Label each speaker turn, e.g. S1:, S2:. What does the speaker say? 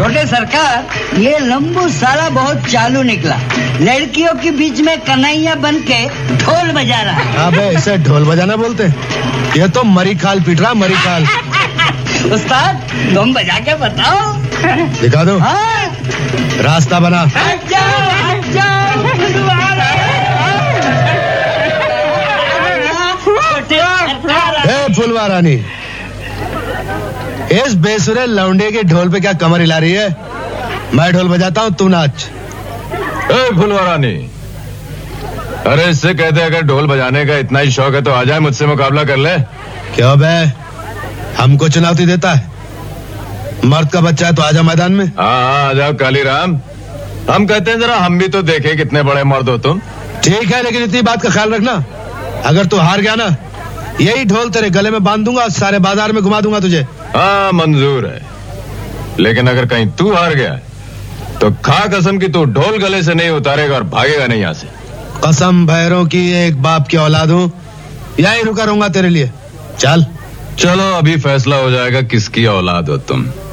S1: छोटे सरकार, ये लंबू साला बहुत चालू निकला। लड़कियों के बीच में कन्हैया बन के ढोल बजा रहा है।
S2: अबे इसे ढोल बजाना बोलते हैं? ये तो मरी खाल पीट रहा, मरी खाल।
S1: उस्ताद, तुम बजा के बताओ।
S2: दिखा दो।
S1: हाँ?
S2: रास्ता बना।
S1: हट जाओ, हट जाओ।
S2: हे फुलवा रानी, इस बेसुरे लौंडे के ढोल पे क्या कमर हिला रही है? मैं ढोल बजाता हूँ, तू नाच।
S3: फुलवा रानी, अरे इससे कहते अगर ढोल बजाने का इतना ही शौक है तो आ जाए, मुझसे मुकाबला कर ले।
S2: क्यों बे, हमको चुनौती देता है? मर्द का बच्चा है तो आजा मैदान में।
S3: हाँ, आ जाओ कालीराम। हम कहते हैं जरा हम भी तो देखे कितने बड़े मर्द हो तुम।
S2: ठीक है, लेकिन इतनी बात का ख्याल रखना, अगर तू हार गया ना, यही ढोल तेरे गले में बांध दूंगा और सारे बाजार में घुमा दूंगा तुझे।
S3: हाँ मंजूर है, लेकिन अगर कहीं तू हार गया तो खा कसम की तू ढोल गले से नहीं उतारेगा और भागेगा नहीं यहाँ से।
S2: कसम भैरों की, एक बाप की औलाद हूँ, यही रुका रहूंगा तेरे लिए। चल।
S3: चलो अभी फैसला हो जाएगा किसकी औलाद हो तुम।